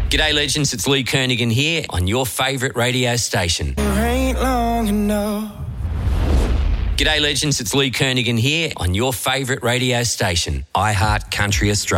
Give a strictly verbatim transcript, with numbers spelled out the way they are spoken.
G'day legends, it's Lee Kernaghan here on your favourite radio station. You ain't long enough. G'day legends, it's Lee Kernaghan here on your favourite radio station, iHeart Country Australia.